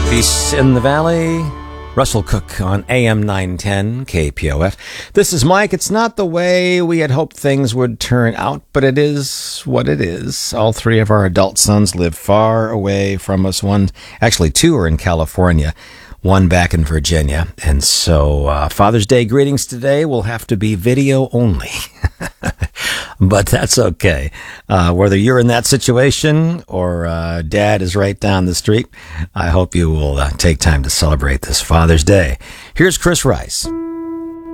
Peace in the Valley. Russell Cook on AM 910 KPOF. This is Mike. It's not the way we had hoped things would turn out, but it is what it is. All three of our adult sons live far away from us. Two are in California, one back in Virginia. And so Father's Day greetings today will have to be video only. But that's okay. Whether you're in that situation or Dad is right down the street, I hope you will take time to celebrate this Father's Day. Here's Chris Rice.